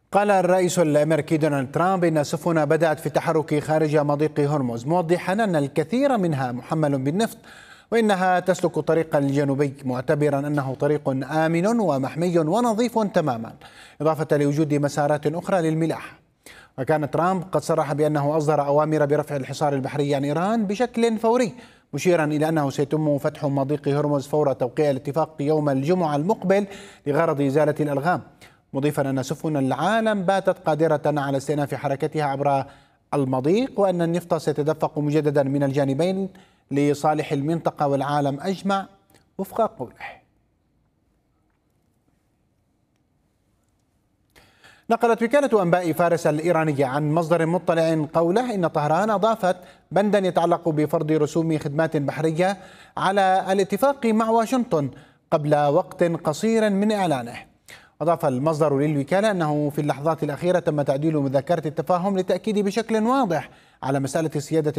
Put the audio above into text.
قال الرئيس الأمريكي دونالد ترامب إن السفن بدأت في التحرك خارج مضيق هرمز، موضحا أن الكثير منها محمل بالنفط وإنها تسلك الطريق الجنوبي، معتبرا أنه طريق آمن ومحمي ونظيف تماما، إضافة لوجود مسارات أخرى للملاحة. وكان ترامب قد صرح بأنه أصدر أوامر برفع الحصار البحري عن إيران بشكل فوري، مشيرا إلى أنه سيتم فتح مضيق هرمز فور توقيع الاتفاق يوم الجمعة المقبل لغرض إزالة الألغام، مضيفا أن سفن العالم باتت قادرة على استئناف حركتها عبر المضيق، وأن النفط سيتدفق مجددا من الجانبين لصالح المنطقة والعالم أجمع وفق قوله. نقلت وكالة أنباء فارس الإيرانية عن مصدر مطلع قوله إن طهران أضافت بندا يتعلق بفرض رسوم خدمات بحرية على الاتفاق مع واشنطن قبل وقت قصير من إعلانه. أضاف المصدر للوكالة أنه في اللحظات الأخيرة تم تعديل مذكرة التفاهم للتأكيد بشكل واضح على مسألة سيادة